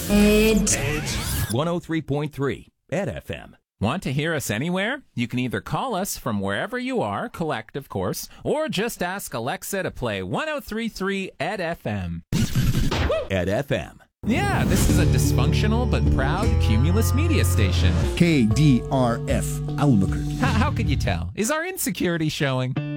Edge. 103.3 Ed FM. Want to hear us anywhere? You can either call us from wherever you are, collect, of course, or just ask Alexa to play 103.3 Ed FM. Ed FM. Yeah, this is a dysfunctional but proud Cumulus media station. KDRF Albuquerque. How could you tell? Is our insecurity showing?